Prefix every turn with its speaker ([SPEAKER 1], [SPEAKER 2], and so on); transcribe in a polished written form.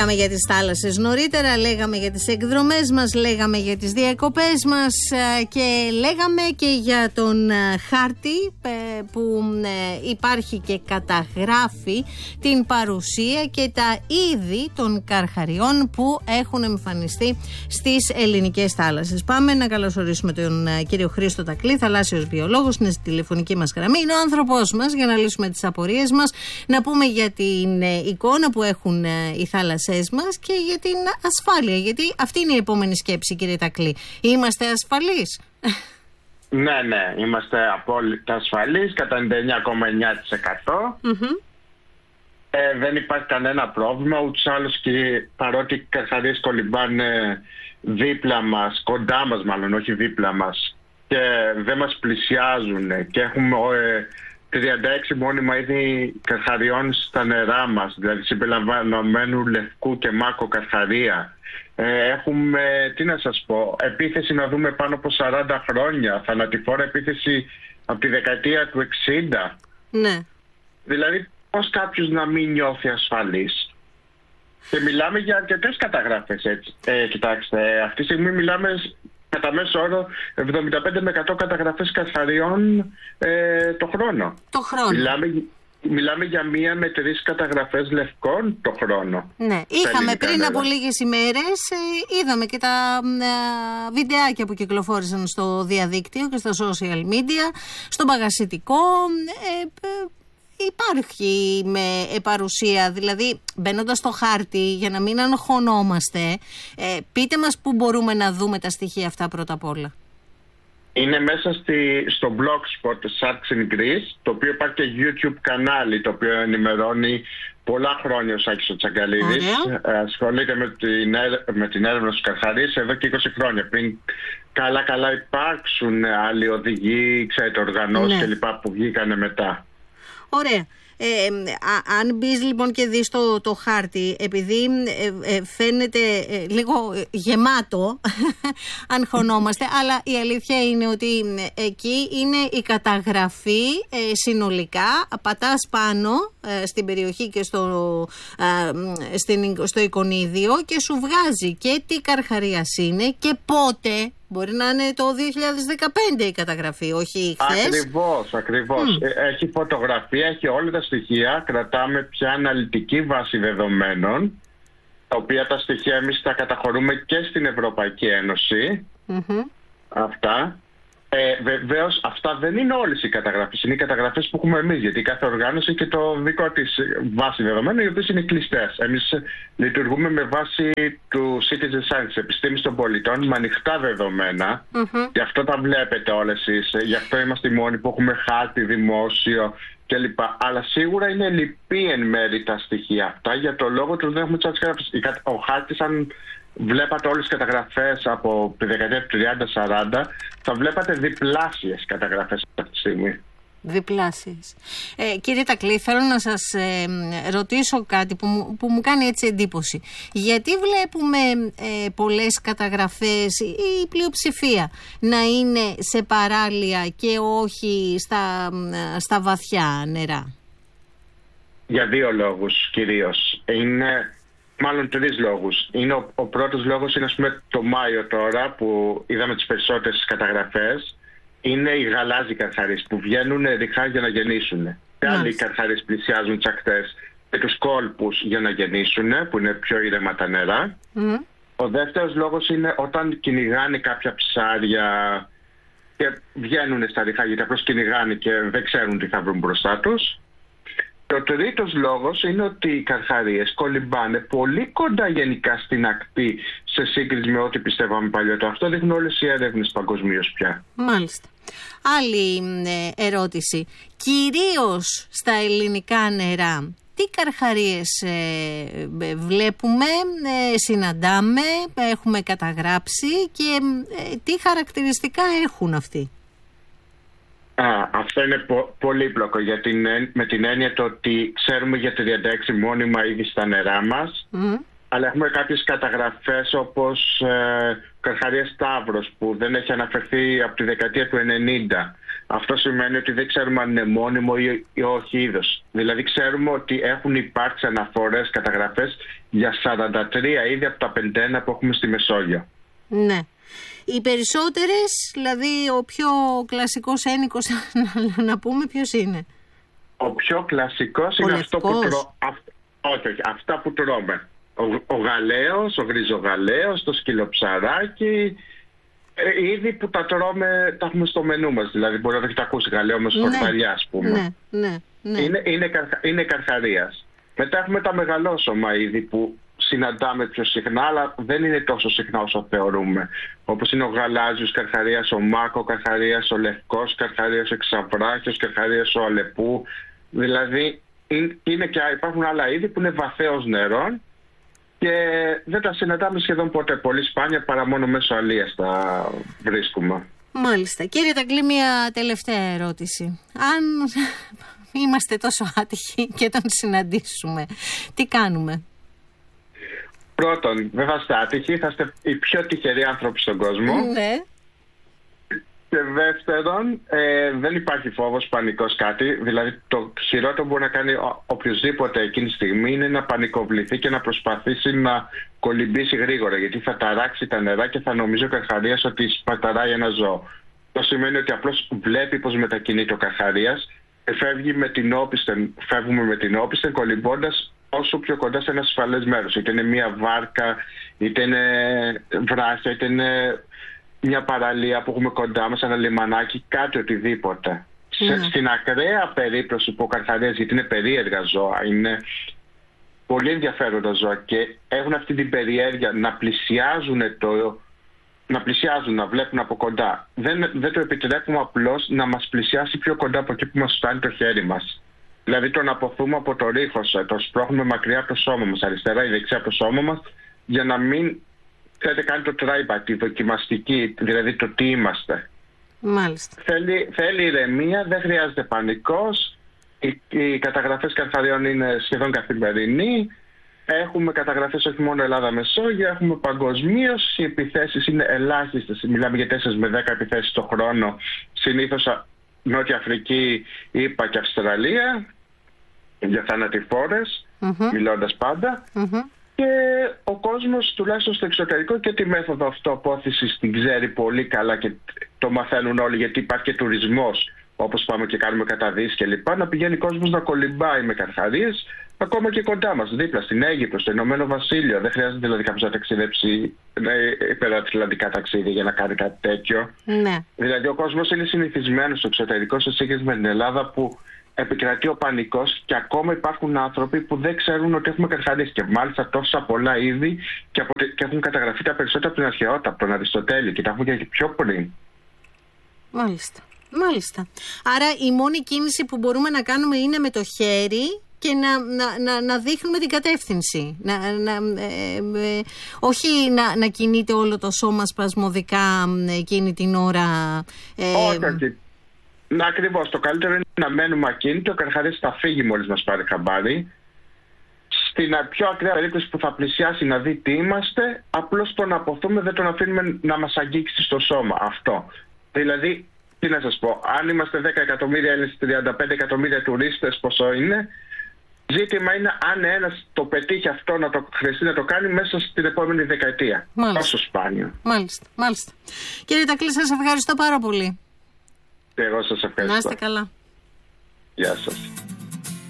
[SPEAKER 1] Λέγαμε για τις θάλασσες νωρίτερα, λέγαμε για τις εκδρομές μας, λέγαμε για τις διακοπές μας και λέγαμε και για τον χάρτη που υπάρχει και καταγράφει την παρουσία και τα είδη των καρχαριών που έχουν εμφανιστεί στις ελληνικές θάλασσες. Πάμε να καλωσορίσουμε τον κύριο Χρήστο Τακλή, θαλάσσιος βιολόγος, είναι στη τηλεφωνική μας γραμμή. Είναι ο άνθρωπός μας για να λύσουμε τις απορίες μας, να πούμε για την εικόνα που έχουν οι θάλασσές μας και για την ασφάλεια. Γιατί αυτή είναι η επόμενη σκέψη, κύριε Τακλή. Είμαστε ασφαλείς?
[SPEAKER 2] Ναι, είμαστε απόλυτα ασφαλείς, κατά 99,9%. Δεν υπάρχει κανένα πρόβλημα, ούτως άλλως, και παρότι οι καρχαρίες κολυμπάνε δίπλα μας, κοντά μας μάλλον, όχι δίπλα μας, και δεν μας πλησιάζουν και έχουμε 36 μόνιμα είδη καρχαριών στα νερά μας, δηλαδή συμπεριλαμβανομένου λευκού και μάκο καρχαρία. Έχουμε, τι να σας πω, επίθεση να δούμε πάνω από 40 χρόνια, θανατηφόρα επίθεση από τη δεκαετία του 60.
[SPEAKER 1] Ναι.
[SPEAKER 2] Δηλαδή πώς κάποιος να μην νιώθει ασφαλής? Και μιλάμε για αρκετές καταγραφές, έτσι. Κοιτάξτε, αυτή τη στιγμή μιλάμε κατά μέσο όρο 75 με 100 καταγραφές καρχαριών το χρόνο. Μιλάμε για 1 με 3 καταγραφές λευκών το χρόνο.
[SPEAKER 1] Ναι, είχαμε πριν από λίγες ημέρες, είδαμε και τα βιντεάκια που κυκλοφόρησαν στο διαδίκτυο και στα social media, στο παγασιτικό. Υπάρχει με παρουσία, δηλαδή μπαίνοντας στο χάρτη, για να μην αγχωνόμαστε, πείτε μας πού μπορούμε να δούμε τα στοιχεία αυτά πρώτα απ' όλα.
[SPEAKER 2] Είναι μέσα στο blogspot Sharks in Greece, το οποίο υπάρχει και YouTube κανάλι, το οποίο ενημερώνει πολλά χρόνια ο Σάκης ο Τσαγκαλίδης. Ασχολείται με την έρευνα στους καρχαρίες εδώ και 20 χρόνια. Πριν καλά υπάρξουν άλλοι οδηγοί, ξέρετε, οργανώσεις κλπ. Που βγήκανε μετά.
[SPEAKER 1] Ωραία. Αν μπεις λοιπόν και δεις το χάρτη, επειδή φαίνεται λίγο γεμάτο, αγχωνόμαστε, αλλά η αλήθεια είναι ότι εκεί είναι η καταγραφή συνολικά, πατάς πάνω στην περιοχή και στο εικονίδιο και σου βγάζει και τι καρχαρίας είναι και πότε. Μπορεί να είναι το 2015 η καταγραφή, όχι χθες.
[SPEAKER 2] Ακριβώς. Έχει φωτογραφία, έχει όλα τα στοιχεία. Κρατάμε πια αναλυτική βάση δεδομένων, τα οποία τα στοιχεία εμείς τα καταχωρούμε και στην Ευρωπαϊκή Ένωση. Αυτά. Βεβαίως αυτά δεν είναι όλες οι καταγραφές, είναι οι καταγραφές που έχουμε εμείς, γιατί κάθε οργάνωση έχει και το δικό της βάση δεδομένων, οι οποίες είναι κλειστές. Εμείς λειτουργούμε με βάση του citizen science, επιστήμης των πολιτών, με ανοιχτά δεδομένα. Γι' αυτό τα βλέπετε όλες εσείς, γι' αυτό είμαστε οι μόνοι που έχουμε χάρτη δημόσιο κλπ. Αλλά σίγουρα είναι λυπή εν μέρη τα στοιχεία αυτά, για το λόγο του δεν έχουμε τις καταγραφές. Ο χάρτης, αν βλέπατε όλες τις καταγραφές από τη δεκαετία του 30-40, θα βλέπατε διπλάσιες καταγραφές αυτή τη στιγμή.
[SPEAKER 1] Διπλάσιες. Κύριε Τακλή, θέλω να σας ρωτήσω κάτι που μου κάνει έτσι εντύπωση. Γιατί βλέπουμε πολλές καταγραφές, η πλειοψηφία, να είναι σε παράλια και όχι στα βαθιά νερά?
[SPEAKER 2] Για 2 λόγους κυρίως. Μάλλον 3 λόγους. Ο πρώτος λόγος είναι, ας πούμε, το Μάιο τώρα που είδαμε τις περισσότερες καταγραφές. Είναι οι γαλάζιοι καρχαρίες που βγαίνουν ρηχά για να γεννήσουν. Και άλλοι καρχαρίες πλησιάζουν τις ακτές και τους κόλπους για να γεννήσουν, που είναι πιο ήρεμα τα νερά. Ο δεύτερος λόγος είναι όταν κυνηγάνε κάποια ψάρια και βγαίνουν στα ρηχά, γιατί απλώς κυνηγάνε και δεν ξέρουν τι θα βρουν μπροστά τους. Ο τρίτος λόγος είναι ότι οι καρχαρίες κολυμπάνε πολύ κοντά γενικά στην ακτή σε σύγκριση με ό,τι πιστεύαμε παλιότερα. Αυτό δείχνουν όλες οι έρευνες παγκοσμίως πια.
[SPEAKER 1] Μάλιστα. Άλλη ερώτηση. Κυρίως στα ελληνικά νερά, τι καρχαρίες βλέπουμε, συναντάμε, έχουμε καταγράψει και τι χαρακτηριστικά έχουν αυτοί?
[SPEAKER 2] Αυτό είναι πολύπλοκο με την έννοια το ότι ξέρουμε για 36 μόνιμα είδη στα νερά μας, αλλά έχουμε κάποιες καταγραφές όπως καρχαρία Σταύρος που δεν έχει αναφερθεί από τη δεκαετία του 90. Αυτό σημαίνει ότι δεν ξέρουμε αν είναι μόνιμο ή όχι είδος. Δηλαδή ξέρουμε ότι έχουν υπάρξει αναφορές, καταγραφές για 43 είδη από τα 51 που έχουμε στη Μεσόγειο.
[SPEAKER 1] Ναι. Οι περισσότερες, δηλαδή ο πιο κλασικός ένικος να πούμε ποιος είναι?
[SPEAKER 2] Ο πιο κλασικός είναι αυτό που όχι, αυτά που τρώμε. Ο γαλέος, ο γριζογαλέος, το σκυλοψαράκι, είδη που τα τρώμε, τα έχουμε στο μενού μας. Δηλαδή μπορεί να το έχετε ακούσει, γαλέο με σκορδαλιά, ας πούμε.
[SPEAKER 1] Ναι.
[SPEAKER 2] Είναι καρχαρίας. Μετά έχουμε τα μεγαλόσωμα είδη που συναντάμε πιο συχνά, αλλά δεν είναι τόσο συχνά όσο θεωρούμε. Όπως είναι ο γαλάζιος καρχαρίας, ο μάκο καρχαρίας, ο λευκός καρχαρίας, ο εξαβράχιος καρχαρίας, ο αλεπού. Δηλαδή υπάρχουν άλλα είδη που είναι βαθέως νερών και δεν τα συναντάμε σχεδόν ποτέ. Πολύ σπάνια, παρά μόνο μέσω αλίας τα βρίσκουμε.
[SPEAKER 1] Μάλιστα. Κύριε Ταγκλή, μια τελευταία ερώτηση. Αν είμαστε τόσο άτυχοι και τον συναντήσουμε, τι κάνουμε?
[SPEAKER 2] Πρώτον, δεν θα είστε άτυχοι, θα είστε οι πιο τυχεροί άνθρωποι στον κόσμο.
[SPEAKER 1] Ναι.
[SPEAKER 2] Και δεύτερον, δεν υπάρχει φόβος, πανικός, κάτι. Δηλαδή το χειρότερο που μπορεί να κάνει οποιοδήποτε εκείνη τη στιγμή είναι να πανικοβληθεί και να προσπαθήσει να κολυμπήσει γρήγορα, γιατί θα ταράξει τα νερά και θα νομίζει ο καρχαρίας ότι σπαταράει ένα ζώο. Αυτό σημαίνει ότι απλώς βλέπει πως μετακινείται ο καρχαρίας, φεύγουμε με την όπισθεν κολυμπώντας όσο πιο κοντά σε ένα ασφαλές μέρος. Είτε είναι μια βάρκα, είτε είναι βράχια, είτε είναι μια παραλία που έχουμε κοντά μας, ένα λιμανάκι, κάτι οτιδήποτε. Στην ακραία περίπτωση που ο καρχαρίας, γιατί είναι περίεργα ζώα, είναι πολύ ενδιαφέροντα ζώα και έχουν αυτή την περιέργεια να πλησιάζουν, να βλέπουν από κοντά. Δεν το επιτρέπουμε απλώς να μας πλησιάσει πιο κοντά από εκεί που μας φτάνει το χέρι μας. Δηλαδή τον αποθούμε από το ρίχος, το σπρώχνουμε μακριά από το σώμα μας, αριστερά ή δεξιά από το σώμα μας, για να μην κάνει το τράιμπα, τη δοκιμαστική, δηλαδή το τι είμαστε.
[SPEAKER 1] Μάλιστα.
[SPEAKER 2] Θέλει ηρεμία, δεν χρειάζεται πανικός. Οι καταγραφές καρχαριών είναι σχεδόν καθημερινοί. Έχουμε καταγραφές όχι μόνο Ελλάδα-Μεσόγειο, έχουμε παγκοσμίως. Οι επιθέσεις είναι ελάχιστες. Μιλάμε για 4 με 10 επιθέσεις το χρόνο. Συνήθως Νότια Αφρική, ΗΠΑ και Αυστραλία, για θανατηφόρες, μιλώντας πάντα. Και ο κόσμος, τουλάχιστον στο εξωτερικό, και τη μέθοδο αυτοαπόθεσης την ξέρει πολύ καλά και το μαθαίνουν όλοι, γιατί υπάρχει και τουρισμός, όπως πάμε και κάνουμε καταδύσεις κλπ. Να πηγαίνει ο κόσμος να κολυμπάει με καρχαρίες, ακόμα και κοντά μας, δίπλα στην Αίγυπτο, στο Ηνωμένο Βασίλειο. Δεν χρειάζεται δηλαδή κάποιος να ταξιδέψει υπερατλαντικά ταξίδια για να κάνει κάτι τέτοιο.
[SPEAKER 1] Ναι.
[SPEAKER 2] Δηλαδή ο κόσμος είναι συνηθισμένος στο εξωτερικό σε σύγκριση με την Ελλάδα, που επικρατεί ο πανικός και ακόμα υπάρχουν άνθρωποι που δεν ξέρουν ότι έχουμε καρχαρίες, και μάλιστα τόσα πολλά είδη, και έχουν καταγραφεί τα περισσότερα από την αρχαιότητα, από τον Αριστοτέλη, και τα έχουν και πιο πριν.
[SPEAKER 1] Μάλιστα. Άρα η μόνη κίνηση που μπορούμε να κάνουμε είναι με το χέρι και να δείχνουμε την κατεύθυνση. Όχι να κινείται όλο το σώμα σπασμωδικά εκείνη την ώρα.
[SPEAKER 2] Όχι. Ακριβώς. Το καλύτερο είναι να μένουμε ακίνητοι. Ο καρχαρίας θα φύγει μόλις μας πάρει χαμπάρι. Στην πιο ακραία περίπτωση που θα πλησιάσει να δει τι είμαστε, απλώς τον αποθούμε, δεν τον αφήνουμε να μας αγγίξει στο σώμα. Αυτό. Δηλαδή, τι να σας πω, αν είμαστε 10 εκατομμύρια Έλληνες, 35 εκατομμύρια τουρίστες, πόσο είναι, ζήτημα είναι αν ένας το πετύχει αυτό να το χρειαστεί να το κάνει μέσα στην επόμενη δεκαετία. Όσο σπάνιο.
[SPEAKER 1] Μάλιστα. Κύριε Ταγκλή, σας ευχαριστώ πάρα πολύ.
[SPEAKER 2] Και εγώ σας ευχαριστώ.
[SPEAKER 1] Να είστε καλά.
[SPEAKER 2] Γεια σας.